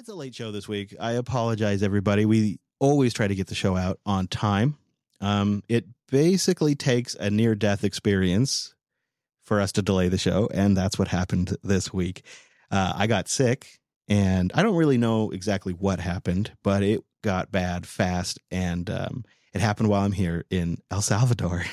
It's a late show this week. I apologize, everybody. We always try to get the show out on time. It basically takes a near-death experience for us to delay the show, and that's what happened this week. I got sick, and I don't really know exactly what happened, but it got bad fast, and it happened while I'm here in El Salvador.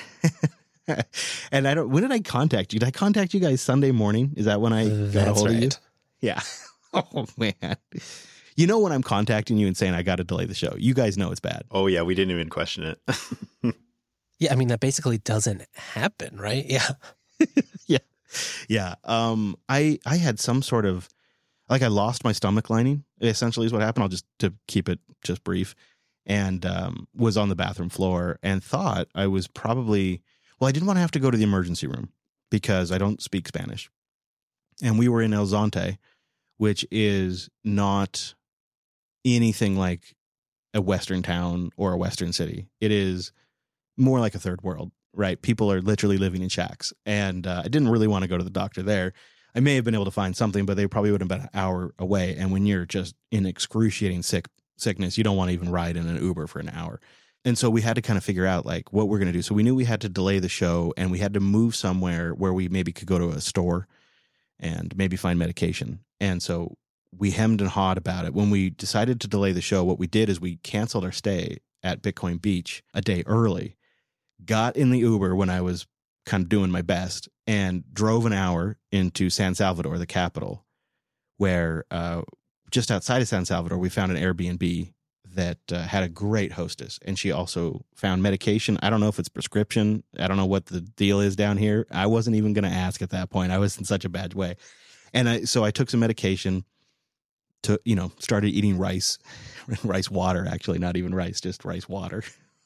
And when did I contact you? Did I contact you guys Sunday morning? Is that when I got a hold of you? Yeah. Oh, man. You know when I'm contacting you and saying I got to delay the show, you guys know it's bad. Oh, yeah. We didn't even question it. Yeah. I mean, that basically doesn't happen, right? Yeah. Yeah. Yeah. I had some sort of, like, I lost my stomach lining, essentially is what happened. I'll just, to keep it just brief, and was on the bathroom floor and thought I was probably, well, I didn't want to have to go to the emergency room because I don't speak Spanish. And we were in El Zonte, which is not anything like a Western town or a Western city. It is more like a third world, right? People are literally living in shacks. And I didn't really want to go to the doctor there. I may have been able to find something, but they probably would have been an hour away. And when you're just in excruciating sickness, you don't want to even ride in an Uber for an hour. And so we had to kind of figure out like what we're going to do. So we knew we had to delay the show, and we had to move somewhere where we maybe could go to a store and maybe find medication. And so we hemmed and hawed about it. When we decided to delay the show, what we did is we canceled our stay at Bitcoin Beach a day early, got in the Uber when I was kind of doing my best, and drove an hour into San Salvador, the capital, where just outside of San Salvador, we found an Airbnb that had a great hostess. And she also found medication. I don't know if it's prescription. I don't know what the deal is down here. I wasn't even going to ask at that point. I was in such a bad way. And so I took some medication, started eating rice water, actually, not even rice, just rice water.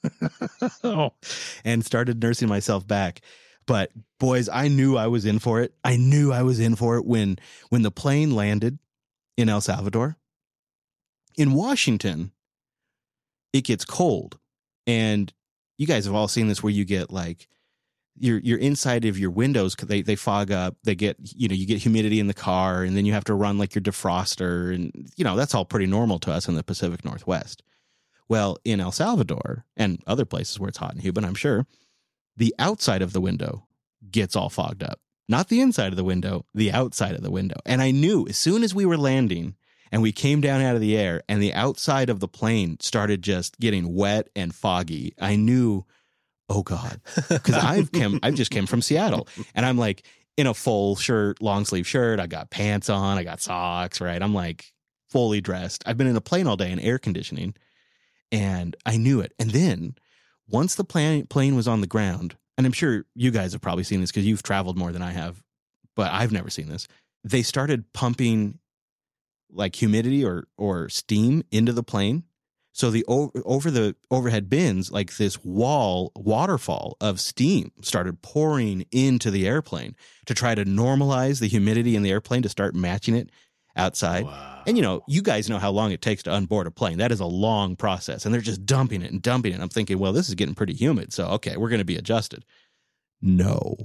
And started nursing myself back. But boys, I knew I was in for it. I knew I was in for it when the plane landed in El Salvador. In Washington, it gets cold, and you guys have all seen this where you get like your inside of your windows, they fog up, they get, you get humidity in the car, and then you have to run like your defroster, and that's all pretty normal to us in the Pacific Northwest. Well, in El Salvador and other places where it's hot and humid, I'm sure, the outside of the window gets all fogged up. Not the inside of the window, the outside of the window. And I knew as soon as we were landing and we came down out of the air and the outside of the plane started just getting wet and foggy, I knew, oh God, because I just came from Seattle, and I'm like in a full shirt, long sleeve shirt. I got pants on, I got socks, right? I'm like fully dressed. I've been in a plane all day in air conditioning, and I knew it. And then once the plane was on the ground, and I'm sure you guys have probably seen this because you've traveled more than I have, but I've never seen this. They started pumping like humidity or steam into the plane. So the over the overhead bins, like this waterfall of steam started pouring into the airplane to try to normalize the humidity in the airplane to start matching it outside. Wow. And you guys know how long it takes to unboard a plane. That is a long process, and they're just dumping it and dumping it. I'm thinking, well, this is getting pretty humid, so okay, we're going to be adjusted. No.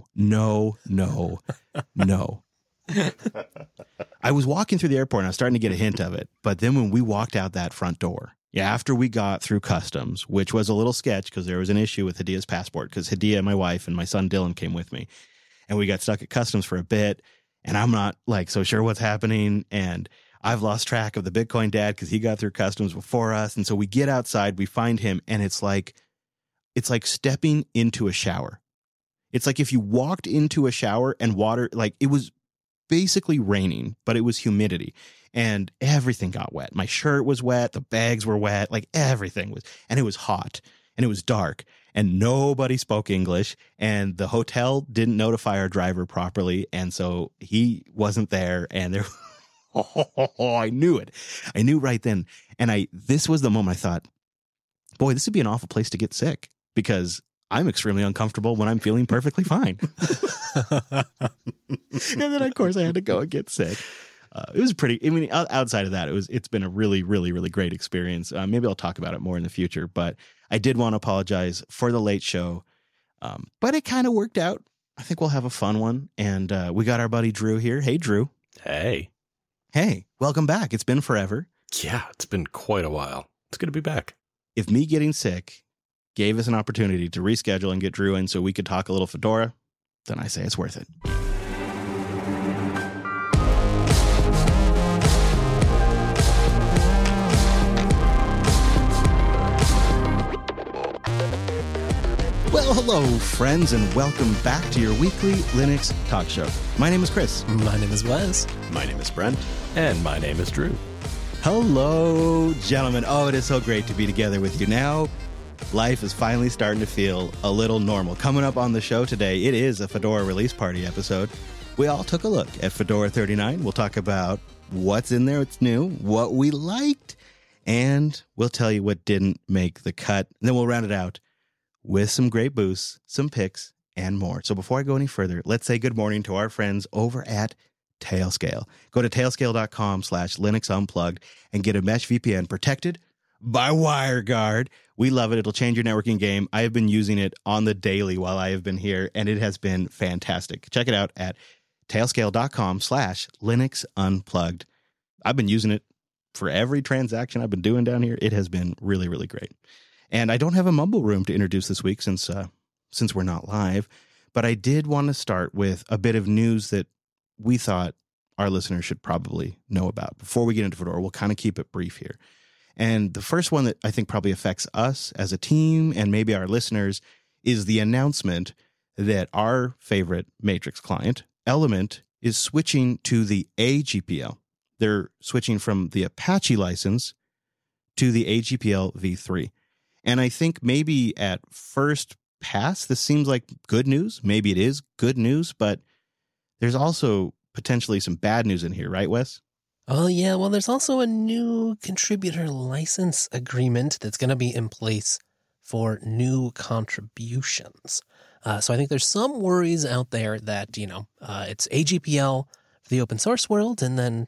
I was walking through the airport and I was starting to get a hint of it. But then when we walked out that front door, after we got through customs, which was a little sketch because there was an issue with Hadia's passport, because Hadia, my wife, and my son Dylan came with me, and we got stuck at customs for a bit, and I'm not like so sure what's happening, and I've lost track of the Bitcoin dad because he got through customs before us. And so we get outside, we find him, and it's like stepping into a shower. It's like if you walked into a shower and water, like it was basically raining, but it was humidity, and everything got wet. My shirt was wet, the bags were wet, like everything was, and it was hot and it was dark, and nobody spoke English, and the hotel didn't notify our driver properly, and so he wasn't there, and there I knew it. I knew right then. And this was the moment I thought, boy, this would be an awful place to get sick, because I'm extremely uncomfortable when I'm feeling perfectly fine. And then, of course, I had to go and get sick. It was outside of that, it's been a really, really, really great experience. Maybe I'll talk about it more in the future, but I did want to apologize for the late show. But it kind of worked out. I think we'll have a fun one. And we got our buddy Drew here. Hey, Drew. Hey. Hey, welcome back. It's been forever. Yeah, it's been quite a while. It's good to be back. If me getting sick gave us an opportunity to reschedule and get Drew in so we could talk a little Fedora, then I say it's worth it. Well, hello, friends, and welcome back to your weekly Linux talk show. My name is Chris. My name is Wes. My name is Brent. And my name is Drew. Hello, gentlemen. Oh, it is so great to be together with you now. Life is finally starting to feel a little normal. Coming up on the show today, it is a Fedora release party episode. We all took a look at Fedora 39. We'll talk about what's in there, what's new, what we liked, and we'll tell you what didn't make the cut. And then we'll round it out with some great boosts, some picks, and more. So before I go any further, let's say good morning to our friends over at Tailscale. Go to tailscale.com/Linux Unplugged and get a Mesh VPN protected by WireGuard. We love it. It'll change your networking game. I have been using it on the daily while I have been here, and it has been fantastic. Check it out at tailscale.com/Linux Unplugged. I've been using it for every transaction I've been doing down here. It has been really, really great. And I don't have a mumble room to introduce this week since we're not live, but I did want to start with a bit of news that we thought our listeners should probably know about. Before we get into Fedora, we'll kind of keep it brief here. And the first one that I think probably affects us as a team and maybe our listeners is the announcement that our favorite Matrix client, Element, is switching to the AGPL. They're switching from the Apache license to the AGPL v3. And I think maybe at first pass, this seems like good news. Maybe it is good news, but there's also potentially some bad news in here, right, Wes? Oh, yeah. Well, there's also a new contributor license agreement that's going to be in place for new contributions. So I think there's some worries out there that, it's AGPL for the open source world, and then,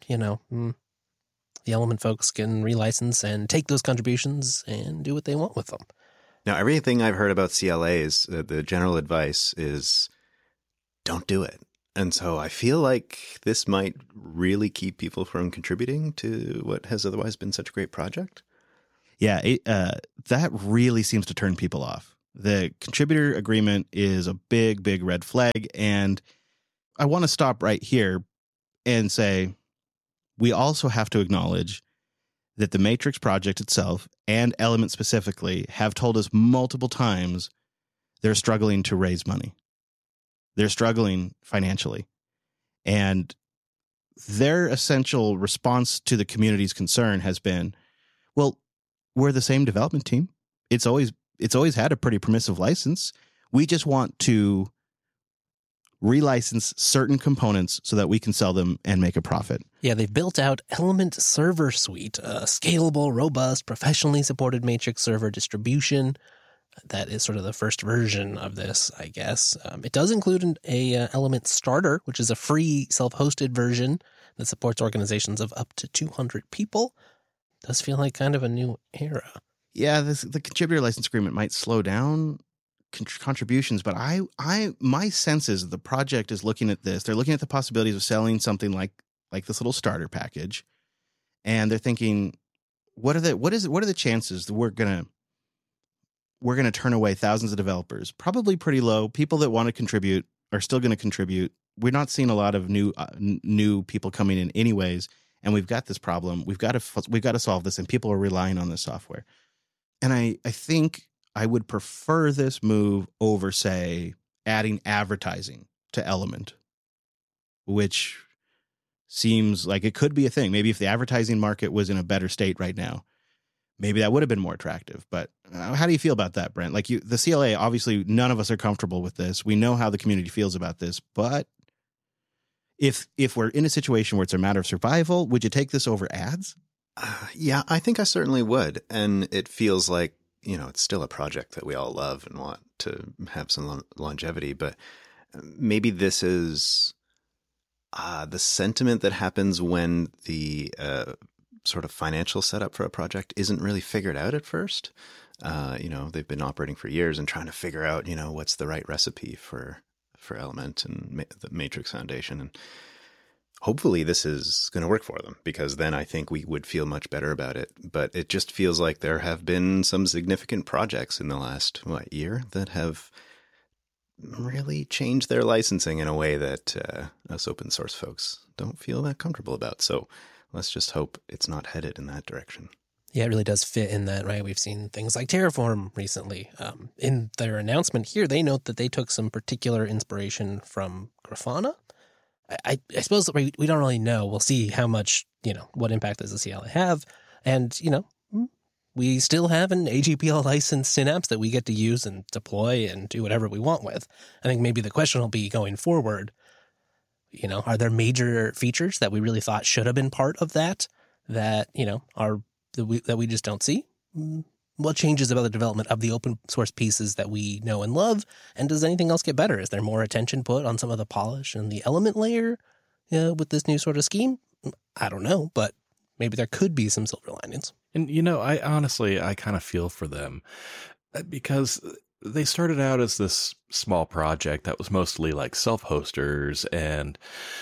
the Element folks can relicense and take those contributions and do what they want with them. Now, everything I've heard about CLAs, the general advice is don't do it. And so I feel like this might really keep people from contributing to what has otherwise been such a great project. Yeah, that really seems to turn people off. The contributor agreement is a big, big red flag. And I want to stop right here and say, we also have to acknowledge that the Matrix project itself and Element specifically have told us multiple times they're struggling to raise money. They're struggling financially. And their essential response to the community's concern has been, well, we're the same development team. It's always had a pretty permissive license. We just want to relicense certain components so that we can sell them and make a profit. Yeah, they've built out Element Server Suite, a scalable, robust, professionally supported Matrix server distribution. That is sort of the first version of this, I guess. It does include a Element Starter, which is a free self-hosted version that supports organizations of up to 200 people. Does feel like kind of a new era. Yeah, the contributor license agreement might slow down contributions, but my sense is the project is looking at this. They're looking at the possibilities of selling something like this little starter package, and they're thinking, what are the chances that we're gonna turn away thousands of developers? Probably pretty low. People that want to contribute are still going to contribute. We're not seeing a lot of new people coming in anyways, and we've got this problem. We've got to solve this, and people are relying on this software. And I think I would prefer this move over, say, adding advertising to Element, which seems like it could be a thing. Maybe if the advertising market was in a better state right now, maybe that would have been more attractive. But how do you feel about that, Brent? Like the CLA, obviously none of us are comfortable with this. We know how the community feels about this, but if we're in a situation where it's a matter of survival, would you take this over ads? Yeah, I think I certainly would. And it feels like, it's still a project that we all love and want to have some longevity, but maybe this is the sentiment that happens when the sort of financial setup for a project isn't really figured out at first. They've been operating for years and trying to figure out, what's the right recipe for Element and the Matrix Foundation. And hopefully this is going to work for them, because then I think we would feel much better about it. But it just feels like there have been some significant projects in the last, year that have really changed their licensing in a way that us open source folks don't feel that comfortable about. So let's just hope it's not headed in that direction. Yeah, it really does fit in that, right? We've seen things like Terraform recently. In their announcement here, they note that they took some particular inspiration from Grafana. I suppose we don't really know. We'll see how much, what impact does the CLI have. And, we still have an AGPL license Synapse that we get to use and deploy and do whatever we want with. I think maybe the question will be going forward, are there major features that we really thought should have been part of that, that we just don't see? What changes about the development of the open source pieces that we know and love? And does anything else get better? Is there more attention put on some of the polish and the element layer with this new sort of scheme? I don't know, but maybe there could be some silver linings. And, I honestly kind of feel for them, because they started out as this small project that was mostly like self-hosters and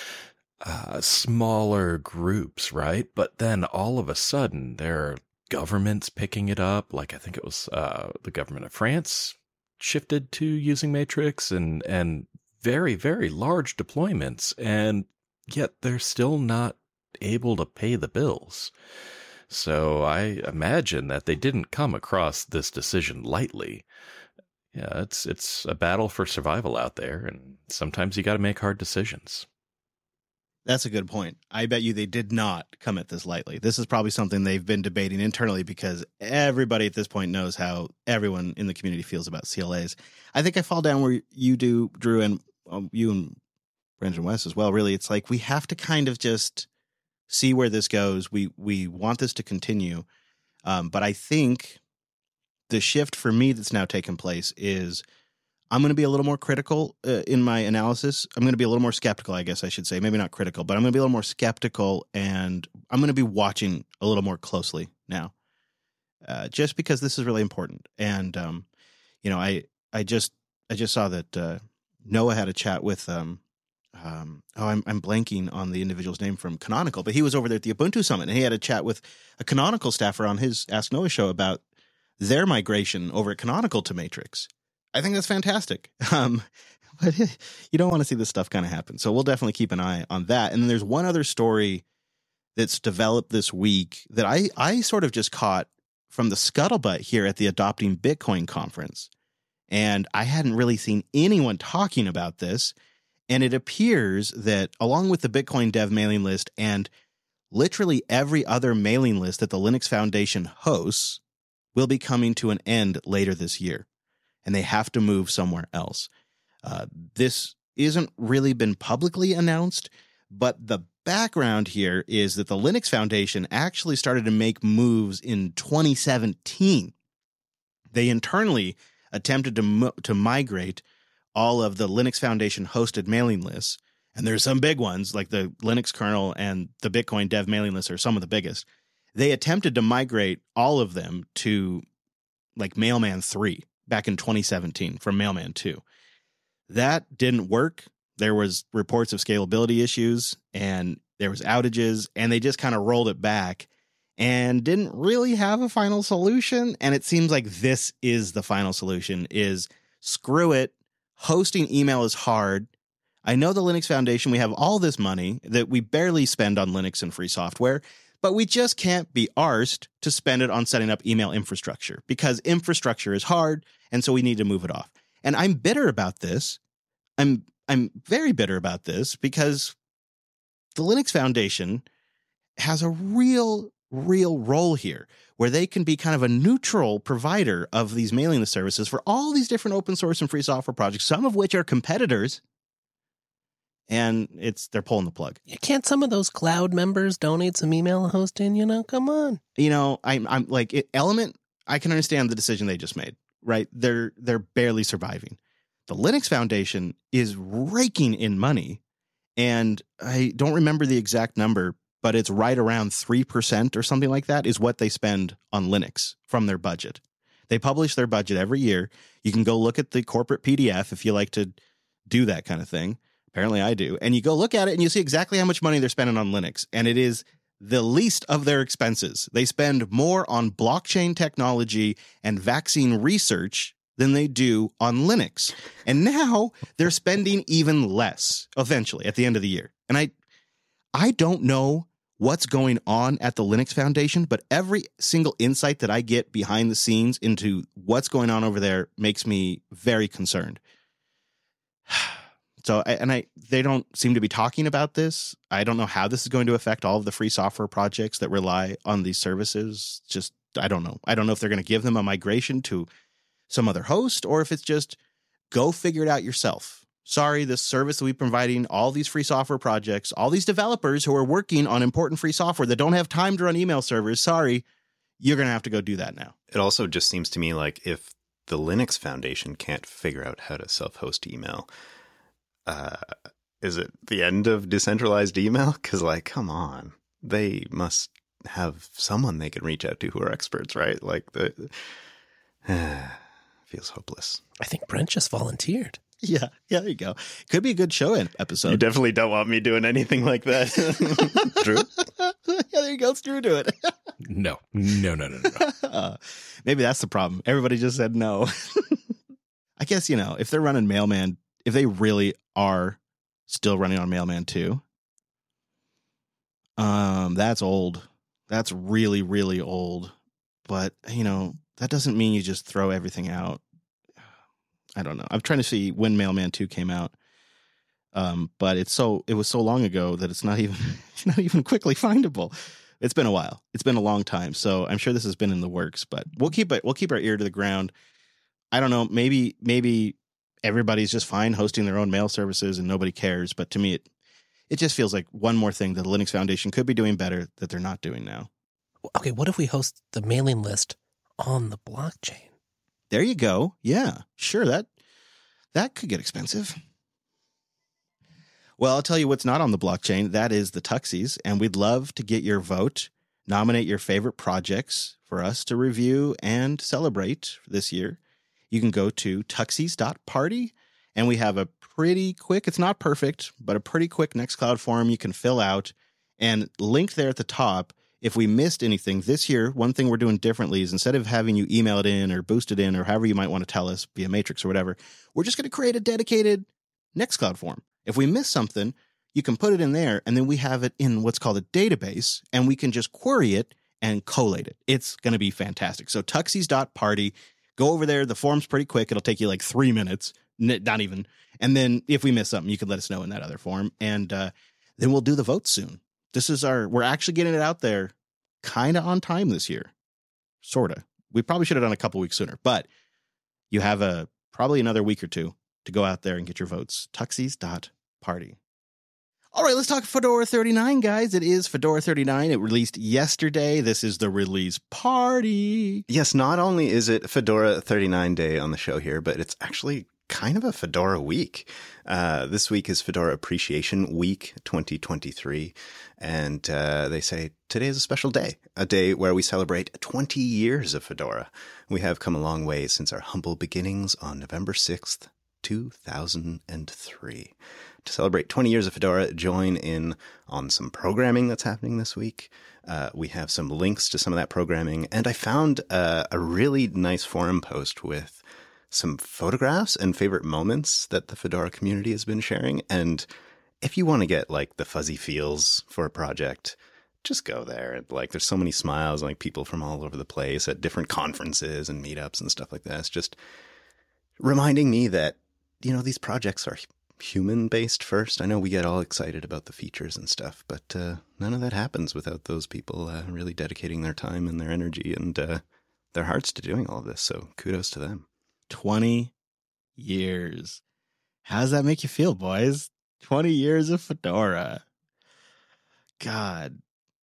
smaller groups, right? But then all of a sudden there are governments picking it up. Like I think it was the government of France shifted to using Matrix, and very, very large deployments. And yet they're still not able to pay the bills. So I imagine that they didn't come across this decision lightly. Yeah, it's a battle for survival out there, and sometimes you got to make hard decisions. That's a good point. I bet you they did not come at this lightly. This is probably something they've been debating internally, because everybody at this point knows how everyone in the community feels about CLAs. I think I fall down where you do, Drew, and you and Brendan West as well. Really, it's like we have to kind of just see where this goes. We want this to continue. But I think the shift for me that's now taken place is I'm going to be a little more critical in my analysis. I'm going to be a little more skeptical, I guess I should say. Maybe not critical, but I'm going to be a little more skeptical, and I'm going to be watching a little more closely now, just because this is really important. And, I just saw that Noah had a chat with I'm blanking on the individual's name from Canonical, but he was over there at the Ubuntu Summit, and he had a chat with a Canonical staffer on his Ask Noah show about their migration over at Canonical to Matrix. I think that's fantastic. But you don't want to see this stuff kind of happen. So we'll definitely keep an eye on that. And then there's one other story that's developed this week that I sort of just caught from the scuttlebutt here at the Adopting Bitcoin conference. And I hadn't really seen anyone talking about this. And it appears that along with the Bitcoin Dev mailing list and literally every other mailing list that the Linux Foundation hosts will be coming to an end later this year, and they have to move somewhere else. This isn't really been publicly announced, but the background here is that the Linux Foundation actually started to make moves in 2017. They internally attempted to migrate all of the Linux Foundation hosted mailing lists. And there's some big ones like the Linux kernel and the Bitcoin Dev mailing lists are some of the biggest. They attempted to migrate all of them to like Mailman 3 back in 2017 from Mailman 2. That didn't work. There was reports of scalability issues and there was outages, and they just kind of rolled it back and didn't really have a final solution. And it seems like this is the final solution: is screw it. Hosting email is hard. I know the Linux Foundation, we have all this money that we barely spend on Linux and free software, but we just can't be arsed to spend it on setting up email infrastructure because infrastructure is hard, and so we need to move it off. And I'm bitter about this. I'm very bitter about this because the Linux Foundation has a real role here where they can be kind of a neutral provider of these mailing list services for all these different open source and free software projects, some of which are competitors. And they're pulling the plug. Can't some of those cloud members donate some email hosting? Come on. I'm like Element. I can understand the decision they just made. Right? They're barely surviving. The Linux Foundation is raking in money, and I don't remember the exact number, but it's right around 3% or something like that is what they spend on Linux from their budget. They publish their budget every year. You can go look at the corporate PDF if you like to do that kind of thing. Apparently I do. And you go look at it and you see exactly how much money they're spending on Linux. And it is the least of their expenses. They spend more on blockchain technology and vaccine research than they do on Linux. And now they're spending even less eventually at the end of the year. And I don't know what's going on at the Linux Foundation, but every single insight that I get behind the scenes into what's going on over there makes me very concerned. So, they don't seem to be talking about this. I don't know how this is going to affect all of the free software projects that rely on these services. Just, I don't know. I don't know if they're going to give them a migration to some other host or if it's just go figure it out yourself. Sorry, this service that we're providing, all these free software projects, all these developers who are working on important free software that don't have time to run email servers, sorry, you're going to have to go do that now. It also just seems to me like if the Linux Foundation can't figure out how to self-host email, is it the end of decentralized email? Because, like, come on. They must have someone they can reach out to who are experts, right? Like, feels hopeless. I think Brent just volunteered. Yeah, there you go. Could be a good show episode. You definitely don't want me doing anything like that. Drew? Yeah, there you go. Let's Drew do it. No. Maybe that's the problem. Everybody just said no. I guess, if they're running Mailman, if they really are still running on Mailman 2, that's old. That's really, really old. But, that doesn't mean you just throw everything out. I don't know. I'm trying to see when Mailman 2 came out. But it was so long ago that it's not even quickly findable. It's been a while. It's been a long time. So I'm sure this has been in the works, but we'll keep our ear to the ground. I don't know. Maybe everybody's just fine hosting their own mail services and nobody cares. But to me, it just feels like one more thing that the Linux Foundation could be doing better that they're not doing now. Okay, what if we host the mailing list on the blockchain? There you go. Yeah, sure. That could get expensive. Well, I'll tell you what's not on the blockchain. That is the Tuxies. And we'd love to get your vote. Nominate your favorite projects for us to review and celebrate this year. You can go to tuxies.party. And we have a pretty quick, it's not perfect, but a pretty quick Nextcloud form you can fill out. And linked there at the top, if we missed anything this year, one thing we're doing differently is instead of having you email it in or boost it in or however you might want to tell us via Matrix or whatever, we're just going to create a dedicated Nextcloud form. If we miss something, you can put it in there and then we have it in what's called a database and we can just query it and collate it. It's going to be fantastic. So tuxies.party, go over there. The form's pretty quick. It'll take you like 3 minutes, not even. And then if we miss something, you can let us know in that other form. And then we'll do the votes soon. We're actually getting it out there kind of on time this year. Sort of. We probably should have done a couple weeks sooner, but you have probably another week or two to go out there and get your votes. Tuxies.party. All right, let's talk Fedora 39, guys. It is Fedora 39. It released yesterday. This is the release party. Yes, not only is it Fedora 39 day on the show here, but it's actually kind of a Fedora week. This week is Fedora Appreciation Week 2023. And they say today is a special day, a day where we celebrate 20 years of Fedora. We have come a long way since our humble beginnings on November 6th, 2003. To celebrate 20 years of Fedora, join in on some programming that's happening this week. We have some links to some of that programming. And I found a really nice forum post with some photographs and favorite moments that the Fedora community has been sharing. And if you want to get like the fuzzy feels for a project, just go there. Like there's so many smiles, like people from all over the place at different conferences and meetups and stuff like that. It's just reminding me that, these projects are human-based first. I know we get all excited about the features and stuff, but none of that happens without those people really dedicating their time and their energy and their hearts to doing all of this. So kudos to them. 20 years. How does that make you feel, boys? 20 years of Fedora. God.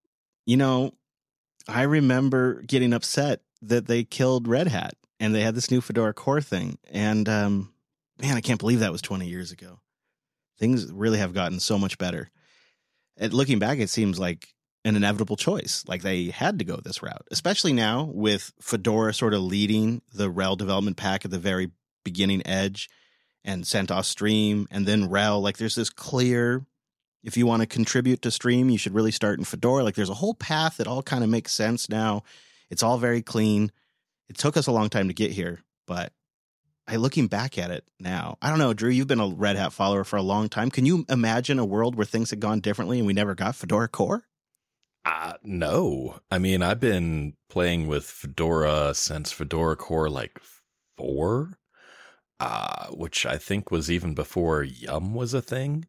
I remember getting upset that they killed Red Hat and they had this new Fedora Core thing. And man, I can't believe that was 20 years ago. Things really have gotten so much better. Looking back, it seems like an inevitable choice. Like they had to go this route, especially now with Fedora sort of leading the RHEL development pack at the very beginning edge and CentOS Stream and then RHEL. Like there's this clear, if you want to contribute to Stream, you should really start in Fedora. Like there's a whole path that all kind of makes sense now. It's all very clean. It took us a long time to get here, but looking back at it now, I don't know, Drew, you've been a Red Hat follower for a long time. Can you imagine a world where things had gone differently and we never got Fedora Core? No. I mean, I've been playing with Fedora since Fedora Core like 4, which I think was even before Yum was a thing.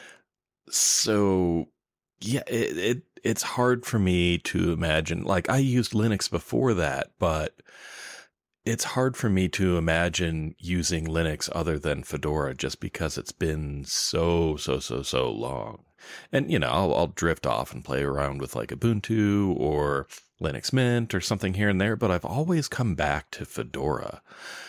So yeah, it's hard for me to imagine. Like I used Linux before that, but it's hard for me to imagine using Linux other than Fedora just because it's been so long. And, you know, I'll drift off and play around with like Ubuntu or Linux Mint or something here and there, but I've always come back to Fedora.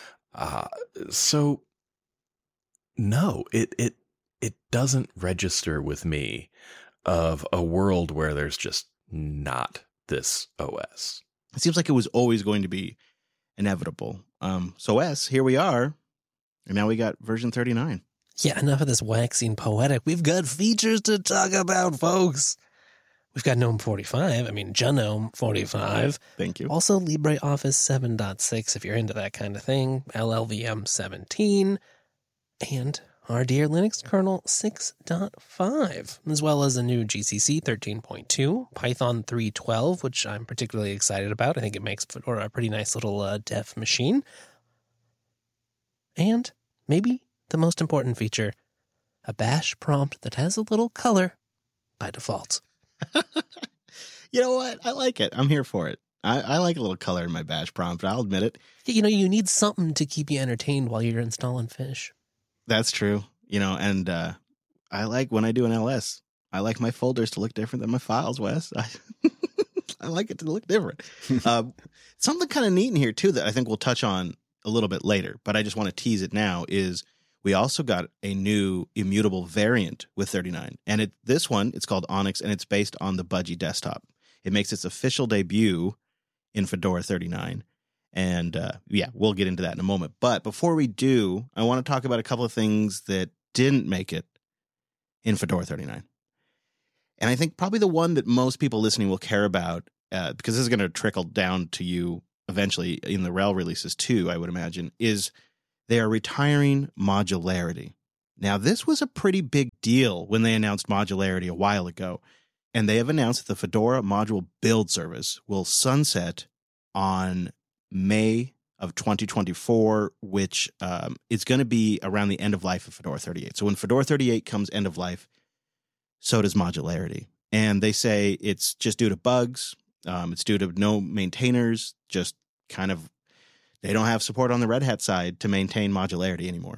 So no, it doesn't register with me of a world where there's just not this OS. It seems like it was always going to be inevitable. So OS, here we are. And now we got version 39. Yeah, enough of this waxing poetic. We've got features to talk about, folks. We've got GNOME 45. I mean, GNOME 45. Thank you. Also, LibreOffice 7.6, if you're into that kind of thing. LLVM 17. And our dear Linux kernel 6.5, as well as a new GCC 13.2, Python 3.12, which I'm particularly excited about. I think it makes Fedora a pretty nice little dev machine. And maybe the most important feature, a bash prompt that has a little color by default. You know what? I like it. I'm here for it. I like a little color in my bash prompt. I'll admit it. You know, you need something to keep you entertained while you're installing Fish. That's true. You know, and I like when I do an LS, I like my folders to look different than my files, Wes. I like it to look different. Something kind of neat in here, too, that I think we'll touch on a little bit later, but I just want to tease it now, is we also got a new immutable variant with 39. And this one, it's called Onyx, and it's based on the Budgie desktop. It makes its official debut in Fedora 39. And yeah, we'll get into that in a moment. But before we do, I want to talk about a couple of things that didn't make it in Fedora 39. And I think probably the one that most people listening will care about, because this is going to trickle down to you eventually in the RHEL releases too, I would imagine, is they are retiring modularity. Now, this was a pretty big deal when they announced modularity a while ago. And they have announced that the Fedora module build service will sunset on May of 2024, which is going to be around the end of life of Fedora 38. So when Fedora 38 comes end of life, so does modularity. And they say it's just due to bugs. It's due to no maintainers, just kind of, they don't have support on the Red Hat side to maintain modularity anymore.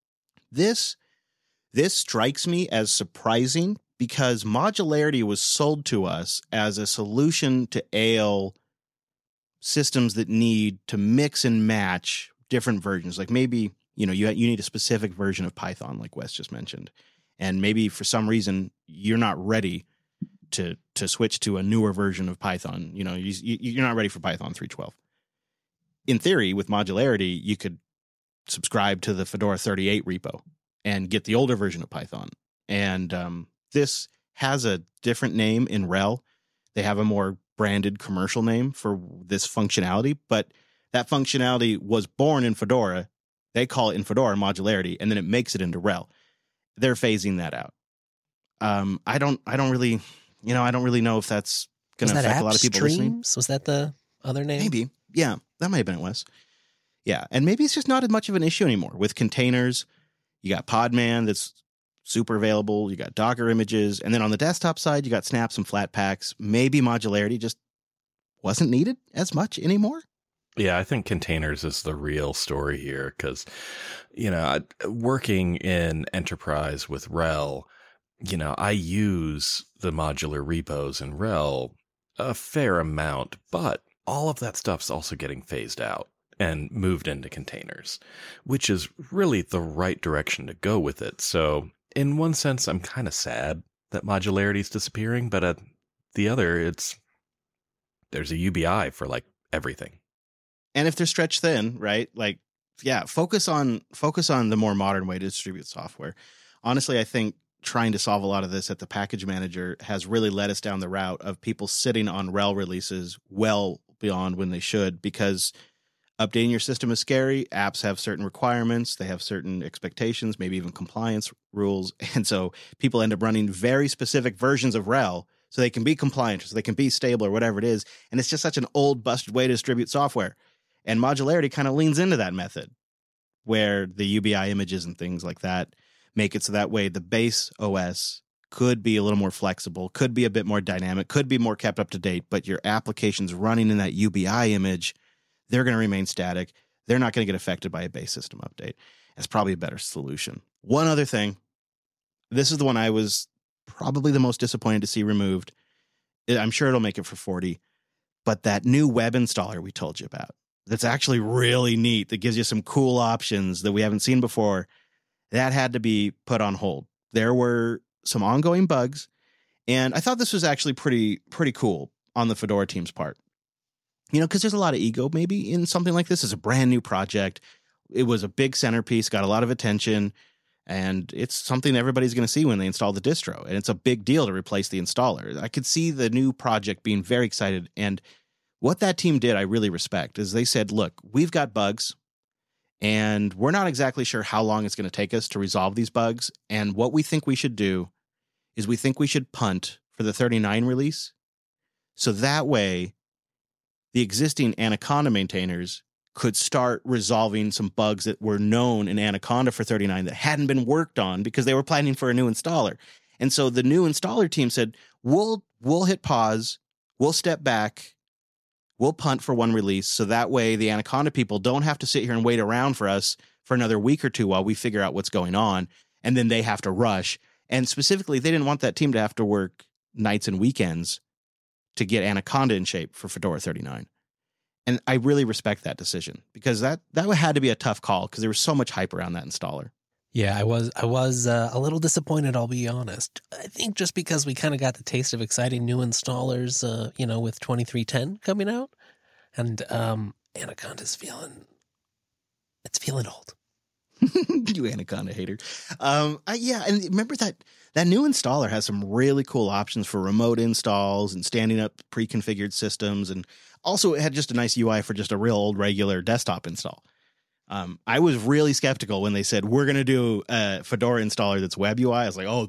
This strikes me as surprising because modularity was sold to us as a solution to ail systems that need to mix and match different versions. Like maybe, you need a specific version of Python, like Wes just mentioned. And maybe for some reason you're not ready to switch to a newer version of Python. You're not ready for Python 3.12. In theory, with modularity, you could subscribe to the Fedora 38 repo and get the older version of Python. And this has a different name in RHEL. They have a more branded commercial name for this functionality, but that functionality was born in Fedora. They call it in Fedora modularity, and then it makes it into RHEL. They're phasing that out. I don't really know if that's going to affect a lot of people listening. Was that the other name? Maybe. Yeah, that might have been it, Wes. Yeah, and maybe it's just not as much of an issue anymore. With containers, you got Podman that's super available. You got Docker images. And then on the desktop side, you got snaps and Flatpaks. Maybe modularity just wasn't needed as much anymore. Yeah, I think containers is the real story here because, working in enterprise with RHEL, I use the modular repos in RHEL a fair amount, but all of that stuff's also getting phased out and moved into containers, which is really the right direction to go with it. So in one sense, I'm kind of sad that modularity is disappearing, but at the other, there's a UBI for like everything. And if they're stretched thin, right? Like focus on the more modern way to distribute software. Honestly, I think trying to solve a lot of this at the package manager has really led us down the route of people sitting on RHEL releases well beyond when they should, because updating your system is scary. Apps have certain requirements. They have certain expectations, maybe even compliance rules. And so people end up running very specific versions of RHEL so they can be compliant, so they can be stable or whatever it is. And it's just such an old, busted way to distribute software. And modularity kind of leans into that method, where the UBI images and things like that make it so that way the base OS could be a little more flexible, could be a bit more dynamic, could be more kept up to date, but your applications running in that UBI image, they're going to remain static. They're not going to get affected by a base system update. That's probably a better solution. One other thing, this is the one I was probably the most disappointed to see removed. I'm sure it'll make it for 40, but that new web installer we told you about, that's actually really neat, that gives you some cool options that we haven't seen before, that had to be put on hold. There were some ongoing bugs, and I thought this was actually pretty cool on the Fedora team's part. You know, because there's a lot of ego maybe in something like this. It's a brand new project. It was a big centerpiece, got a lot of attention, and it's something everybody's going to see when they install the distro. And it's a big deal to replace the installer. I could see the new project being very excited. And what that team did, I really respect, is they said, look, we've got bugs, and we're not exactly sure how long it's going to take us to resolve these bugs. And what we think we should do is we think we should punt for the 39 release. So that way, the existing Anaconda maintainers could start resolving some bugs that were known in Anaconda for 39 that hadn't been worked on because they were planning for a new installer. And so the new installer team said, we'll hit pause, we'll step back, we'll punt for one release, so that way the Anaconda people don't have to sit here and wait around for us for another week or two while we figure out what's going on, and then they have to rush. And specifically, they didn't want that team to have to work nights and weekends to get Anaconda in shape for Fedora 39. And I really respect that decision, because that had to be a tough call, because there was so much hype around that installer. Yeah, I was a little disappointed, I'll be honest. I think just because we kind of got the taste of exciting new installers, with 2310 coming out, and Anaconda's feeling old. You Anaconda hater. And remember that new installer has some really cool options for remote installs and standing up pre-configured systems, and also it had just a nice UI for just a real old regular desktop install. I was really skeptical when they said, we're going to do a Fedora installer that's web UI. I was like, oh,